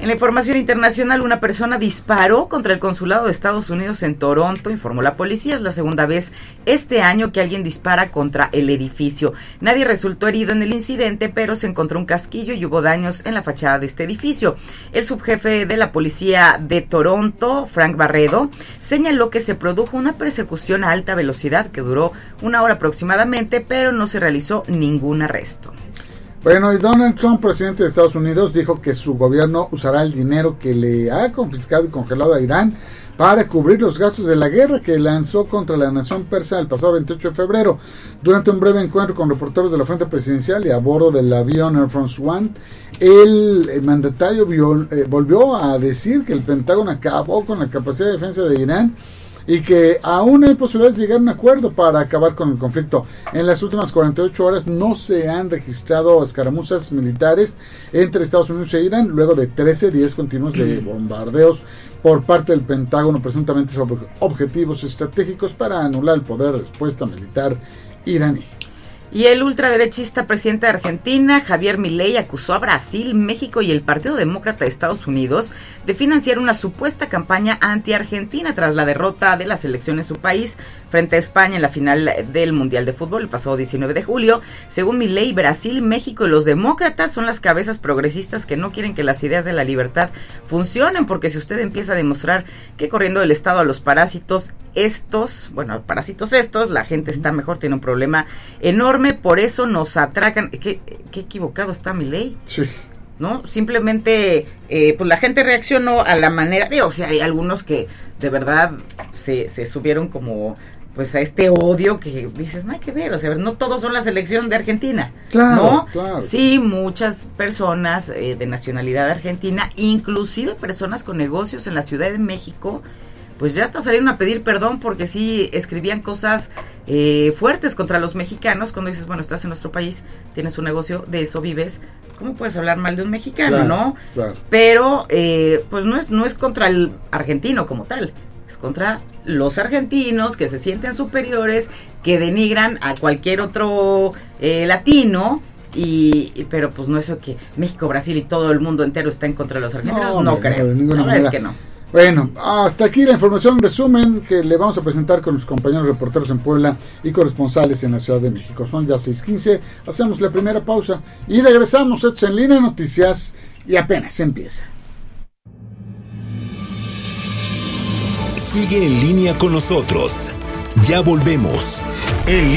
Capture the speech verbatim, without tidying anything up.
En la información internacional, una persona disparó contra el consulado de Estados Unidos en Toronto, informó la policía. Es la segunda vez este año que alguien dispara contra el edificio. Nadie resultó herido en el incidente, pero se encontró un casquillo y hubo daños en la fachada de este edificio. El subjefe de la policía de Toronto, Frank Barredo, señaló que se produjo una persecución a alta velocidad que duró una hora aproximadamente, pero no se realizó ningún arresto. Bueno, y Donald Trump, presidente de Estados Unidos, dijo que su gobierno usará el dinero que le ha confiscado y congelado a Irán para cubrir los gastos de la guerra que lanzó contra la nación persa el pasado veintiocho de febrero. Durante un breve encuentro con reporteros de la fuente presidencial y a bordo del avión Air France One, el, el mandatario vio, eh, volvió a decir que el Pentágono acabó con la capacidad de defensa de Irán y que aún hay posibilidades de llegar a un acuerdo para acabar con el conflicto. En las últimas cuarenta y ocho horas no se han registrado escaramuzas militares entre Estados Unidos e Irán, luego de trece días continuos de bombardeos por parte del Pentágono, presuntamente sobre objetivos estratégicos para anular el poder de respuesta militar iraní. Y el ultraderechista presidente de Argentina, Javier Milei, acusó a Brasil, México y el Partido Demócrata de Estados Unidos de financiar una supuesta campaña anti-Argentina tras la derrota de la selección en su país frente a España en la final del Mundial de Fútbol el pasado diecinueve de julio. Según Milei, Brasil, México y los demócratas son las cabezas progresistas que no quieren que las ideas de la libertad funcionen, porque si usted empieza a demostrar que corriendo del Estado a los parásitos estos, bueno, parásitos estos, la gente está mejor, tiene un problema enorme. Por eso nos atracan. ¿Qué, qué equivocado está Milei? Sí. ¿No? Simplemente, eh, pues la gente reaccionó a la manera, digo, o sea, hay algunos que de verdad se, se subieron como, pues a este odio que dices, no hay que ver, o sea, no todos son la selección de Argentina, claro, ¿no? Claro. Sí, muchas personas eh, de nacionalidad argentina, inclusive personas con negocios en la Ciudad de México, pues ya hasta salieron a pedir perdón porque sí escribían cosas eh, fuertes contra los mexicanos. Cuando dices, bueno, estás en nuestro país, tienes un negocio, de eso vives, ¿cómo puedes hablar mal de un mexicano, claro, no? Claro. Pero, eh, pues no es, no es contra el argentino como tal, es contra los argentinos que se sienten superiores, que denigran a cualquier otro eh, latino. Y, pero pues no eso que México, Brasil y todo el mundo entero está en contra de los argentinos, no, no creo, no, de ninguna la verdad manera. Es que no. Bueno, hasta aquí la información, resumen que le vamos a presentar con los compañeros reporteros en Puebla y corresponsales en la Ciudad de México. Son ya seis quince, hacemos la primera pausa y regresamos. Esto es En Línea Noticias y apenas empieza. Sigue en línea con nosotros. Ya volvemos. En